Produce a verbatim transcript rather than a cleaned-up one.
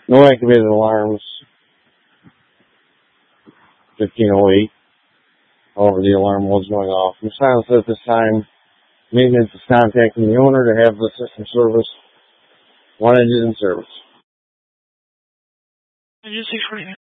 No activated alarms. fifteen oh eight. However, the alarm was going off. In silence at this time. Maintenance is contacting the owner to have the system service. One engine in service. Engine six forty.